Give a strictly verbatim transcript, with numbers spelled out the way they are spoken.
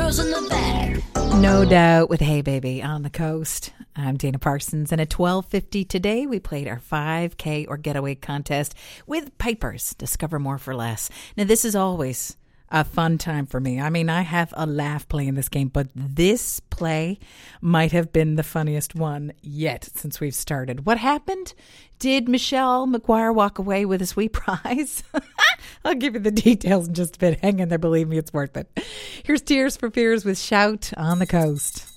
girls in the back. No Doubt with Hey Baby on the Coast. I'm Dana Parsons, and at twelve fifty today, we played our five K or Getaway contest with Pipers. Discover more for less. Now, this is always a fun time for me. I mean, I have a laugh playing this game, but this play might have been the funniest one yet since we've started. What happened? Did Michelle McGuire walk away with a sweet prize? I'll give you the details in just a bit. Hang in there. Believe me, it's worth it. Here's Tears for Fears with Shout on the Coast.